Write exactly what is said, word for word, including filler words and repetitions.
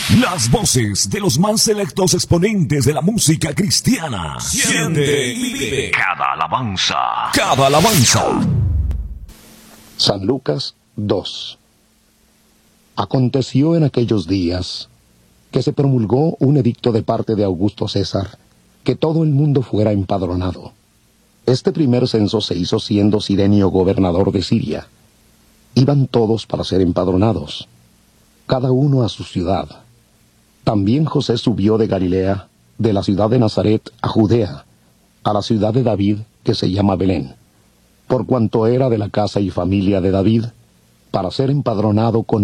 Las voces de los más selectos exponentes de la música cristiana. Siente y vive cada alabanza. Cada alabanza. San Lucas dos. Aconteció en aquellos días que se promulgó un edicto de parte de Augusto César, que todo el mundo fuera empadronado. Este primer censo se hizo siendo Cirenio gobernador de Siria. Iban todos para ser empadronados, cada uno a su ciudad. También José subió de Galilea, de la ciudad de Nazaret a Judea, a la ciudad de David, que se llama Belén, por cuanto era de la casa y familia de David, para ser empadronado con